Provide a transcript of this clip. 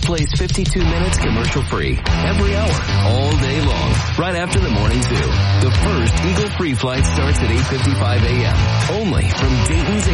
plays 52 minutes commercial-free every hour, all day long, right after the morning zoo. The first Eagle Free flight starts at 8:55 a.m. only from Dayton's